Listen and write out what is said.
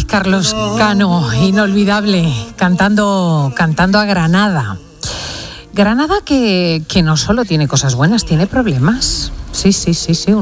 Ay, Carlos Cano, inolvidable, cantando a Granada. Granada que no solo tiene cosas buenas, tiene problemas. Sí.